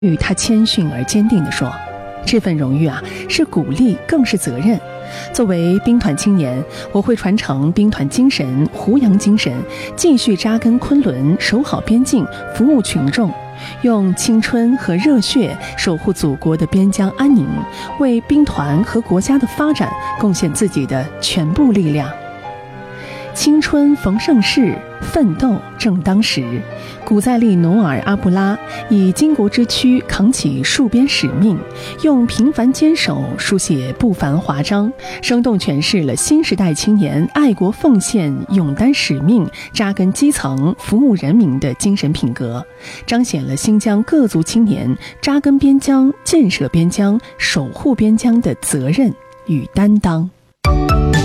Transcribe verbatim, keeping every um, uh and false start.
与他谦逊而坚定地说，这份荣誉啊，是鼓励，更是责任。作为兵团青年，我会传承兵团精神、胡杨精神，继续扎根昆仑，守好边境，服务群众，用青春和热血守护祖国的边疆安宁，为兵团和国家的发展贡献自己的全部力量。青春逢盛世，奋斗正当时。古再利努尔阿布拉以巾帼之躯扛起戍边使命，用平凡坚守书写不凡华章，生动诠释了新时代青年爱国奉献、勇担使命、扎根基层、服务人民的精神品格，彰显了新疆各族青年扎根边疆、建设边疆、守护边疆的责任与担当。